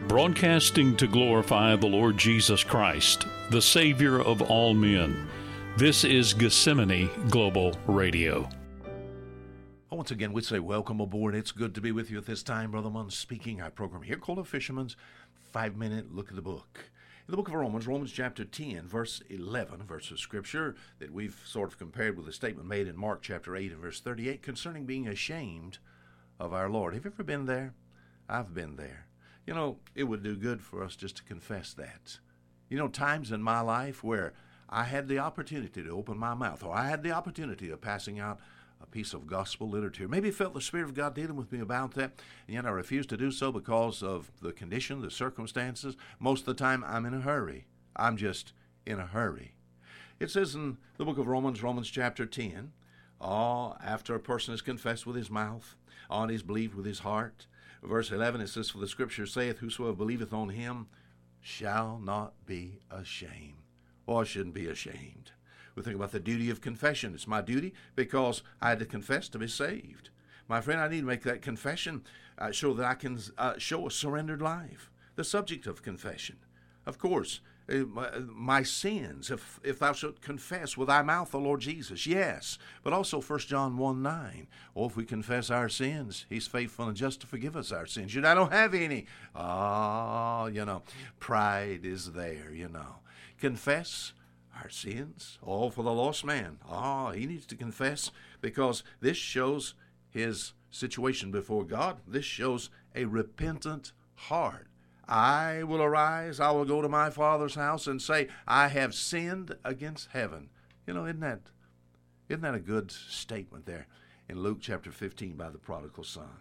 Broadcasting to glorify the Lord Jesus Christ, the Savior of all men. This is Gethsemane Global Radio. Once again, we say welcome aboard. It's good to be with you at this time. Brother Munn speaking. Our program here called A Fisherman's 5-Minute Look at the Book. In the book of Romans chapter 10, verse 11, a verse of Scripture that we've sort of compared with a statement made in Mark chapter 8 and verse 38 concerning being ashamed of our Lord. Have you ever been there? I've been there. You know, it would do good for us just to confess that. You know, times in my life where I had the opportunity to open my mouth, or I had the opportunity of passing out a piece of gospel literature. Maybe felt the Spirit of God dealing with me about that, and yet I refused to do so because of the condition, the circumstances. Most of the time, I'm in a hurry. I'm just in a hurry. It says in the book of Romans chapter 10, after a person has confessed with his mouth, and he's believed with his heart. Verse 11, it says, "For the Scripture saith, Whosoever believeth on him shall not be ashamed." Well, I shouldn't be ashamed. We think about the duty of confession. It's my duty because I had to confess to be saved. My friend, I need to make that confession so that I can show a surrendered life. The subject of confession. Of course, my sins, if thou shalt confess with thy mouth the Lord Jesus, yes. But also 1 John 1:9. Oh, if we confess our sins, he's faithful and just to forgive us our sins. I don't have any. Pride is there, Confess our sins. Oh, for the lost man. He needs to confess because this shows his situation before God. This shows a repentant heart. I will arise, I will go to my Father's house and say, I have sinned against heaven. Isn't that a good statement there in Luke chapter 15 by the prodigal son?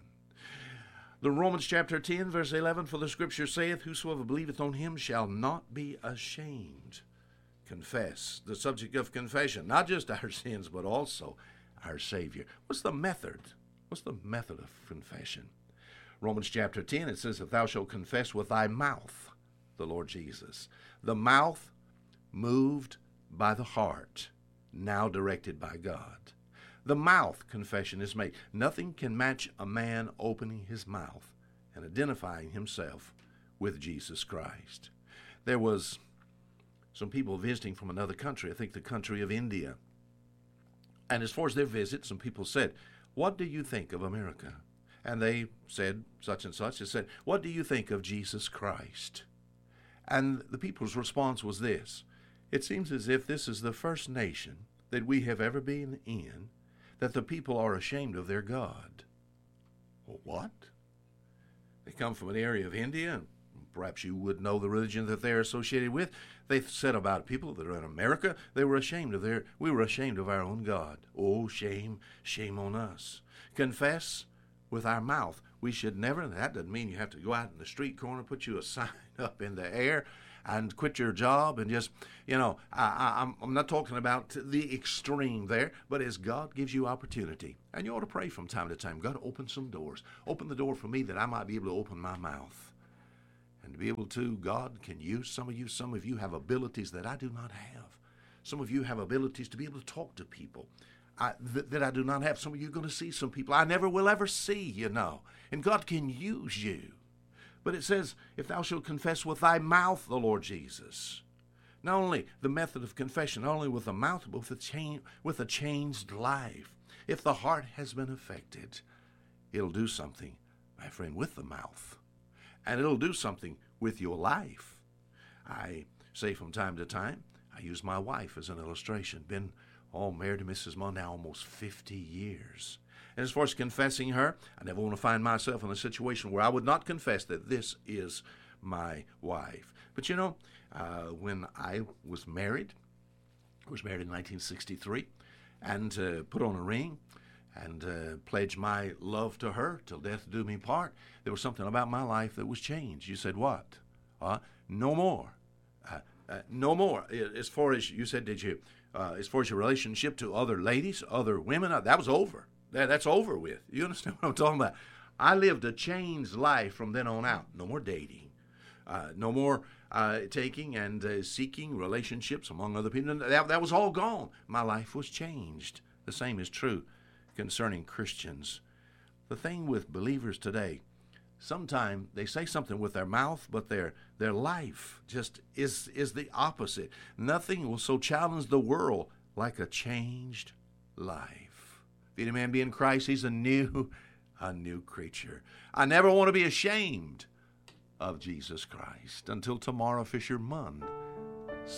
The Romans chapter 10, verse 11, "For the Scripture saith, Whosoever believeth on him shall not be ashamed." Confess, the subject of confession, not just our sins, but also our Savior. What's the method? What's the method of confession? Romans chapter 10, it says, "If thou shalt confess with thy mouth the Lord Jesus." The mouth moved by the heart, now directed by God. The mouth confession is made. Nothing can match a man opening his mouth and identifying himself with Jesus Christ. There was some people visiting from another country, I think the country of India. And as far as their visit, some people said, "What do you think of America?" And they said such and such. They said, "What do you think of Jesus Christ?" And the people's response was this: "It seems as if this is the first nation that we have ever been in that the people are ashamed of their God." Well, what? They come from an area of India, and perhaps you would know the religion that they're associated with. They said about people that are in America, we were ashamed of our own God. Oh, shame, shame on us. Confess with our mouth. We should never, and that doesn't mean you have to go out in the street corner, put you a sign up in the air and quit your job and just, I'm not talking about the extreme there, but as God gives you opportunity, and you ought to pray from time to time, God, open some doors. Open the door for me that I might be able to open my mouth. And to be able to, God can use some of you have abilities that I do not have. Some of you have abilities to be able to talk to people that I do not have. Some of you are going to see some people I never will ever see, and God can use you. But it says, "If thou shalt confess with thy mouth the Lord Jesus." Not only the method of confession, not only with the mouth, but with a changed life. If the heart has been affected, it'll do something, my friend, with the mouth. And it'll do something with your life. I say from time to time, I use my wife as an illustration. Been married to Mrs. Munn now almost 50 years. And as far as confessing her, I never want to find myself in a situation where I would not confess that this is my wife. But when I was married in 1963, and put on a ring and pledged my love to her till death do me part, there was something about my life that was changed. You said, what? No more. No more. As far as you said, did you? As far as your relationship to other ladies, other women, that was over. That's over with. You understand what I'm talking about? I lived a changed life from then on out. No more dating. No more taking and seeking relationships among other people. That was all gone. My life was changed. The same is true concerning Christians. The thing with believers today, sometimes they say something with their mouth, but their life just is the opposite. Nothing will so challenge the world like a changed life. If any man be in Christ, he's a new creature. I never want to be ashamed of Jesus Christ. Until tomorrow, Fisher Munn.